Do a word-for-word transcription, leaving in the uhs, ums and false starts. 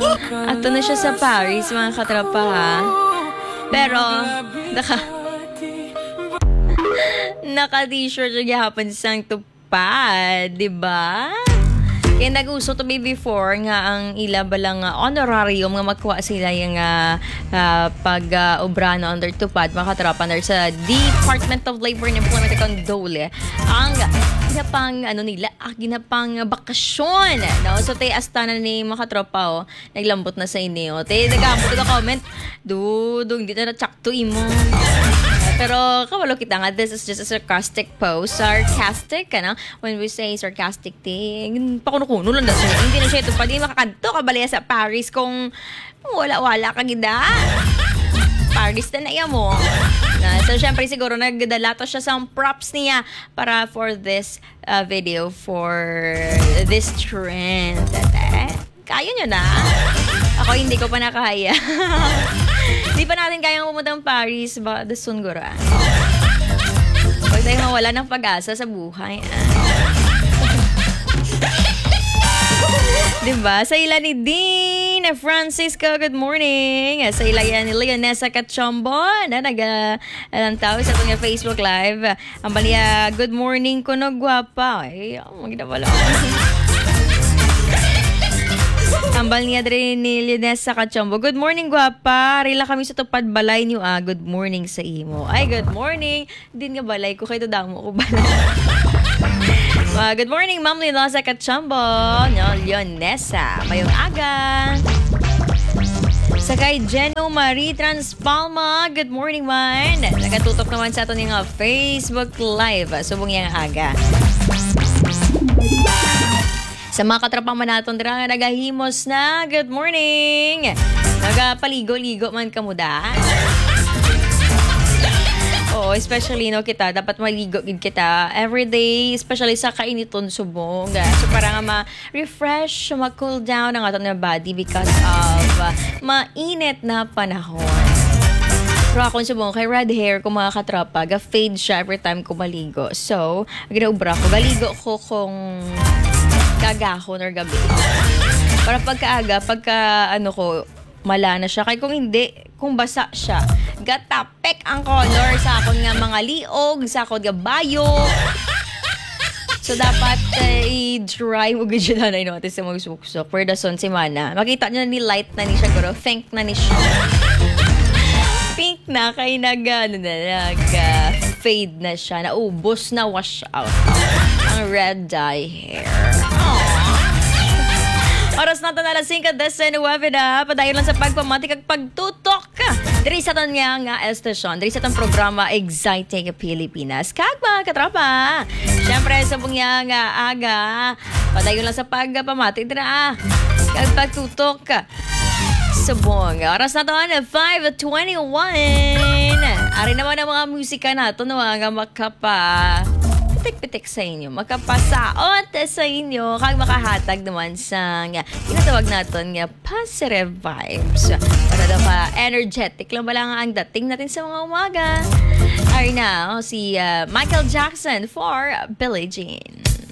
Ato na siya sa Paris, mga katropa ha. Pero, naka... naka-t-shirt siya gihapon sang tupad, di ba? Kaya nag-uso to be before nga ang ila balang uh, honorarium nga magkuha sila yung uh, uh, pag-obra uh, no, under tupad, mga katropa, under sa Department of Labor and Employment Condole. Ang ginapang ano nila, ah, ginapang bakasyon. No? So, tayo asta na ni mga katropa, oh, naglambot na sa inyo. Tayo nag-ambot na comment, dudo, hindi na na-chakto imo. Pero kabalo kita nga, this is just a sarcastic post. Sarcastic, ano? When we say sarcastic thing, pakuno-kuno lang na siya. Hindi na siya ito pa. Di makakanto kabalaya sa Paris kung wala-wala ka gida. Paris na naiya mo. Na, so, syempre siguro nagdala to siya sa props niya para for this uh, video, for this trend. Kaya nyo na. Ako hindi ko pa nakaya. Hindi pa natin kayang pumunta ng Paris, but the soon gura. Huwag tayo mawala ng pag-asa sa buhay. Diba? Sa ila ni Dean Francisco, good morning. Sa ila yan ni Leonessa Cachombo na nag-alantaw sa itong Facebook Live. Ang baliya, good morning ko no, guwapa. Ay, maganda pala. Tambal niya rin ni Leonessa Cachombo. Good morning, guwapa. Rila kami sa tupad balay niyo. Ah, good morning sa imo. Ay, good morning. Din nga balay ko. Kayo damo ko balay. uh, good morning, Ma'am Leonessa Cachombo. No, Leonessa. Mayong aga. Sakay Geno Marie Transpalma. Good morning, man. Nagatutok naman sa ato ng Facebook Live. Subong yang aga. Sa mga katrapang manatong dira nga nagahimos na, good morning! Nagapaligo-ligo man kamuda. Oo, especially no kita, dapat maligo gid kita everyday, especially sa kainiton subong. So para nga ma-refresh, ma-cool down ang aton nga body because of uh, mainit na panahon. Pero akong subong, kay red hair ko mga katrapa, ga-fade siya every time ko maligo. So, ginaubra ko, galigo ko kung kagahon or gabi. Para pagkaaga, pagka ano ko, mala na siya. Kaya kung hindi, kung basa siya, gatapek ang color sa akong nga mga liog, sa akong nga bayo. So, dapat uh, i-dry mo gudyo na na notice sa mga suksok. For the sun si Mana. Makita nyo na ni light na ni siya, guro. Pink na ni siya. Pink na, kaya nag, ano na, nag-fade na siya. Naubos na wash out ang red dye hair. Oras natin na alas singka desen nueve na. Padayon lang sa pagpamati kag pagtutok ka. Diri sa tan nga nga estasyon. Diri sa tan programa Exciting Pilipinas. Kag mga katropa. Siyempre sa bungya nga aga. Padayon lang sa pagpamati dira. Kag pagtutok ka. Subong. Oras na to na five twenty-one. Ari naman ang mga musika nato no nga makapa pitik-pitik sa inyo, makapasaot sa inyo, kag makahatag naman sa nga, tinatawag natin nga positive vibes. Para daw pa energetic lang ba lang ang dating natin sa mga umaga. Ari na, si uh, Michael Jackson for Billie Jean.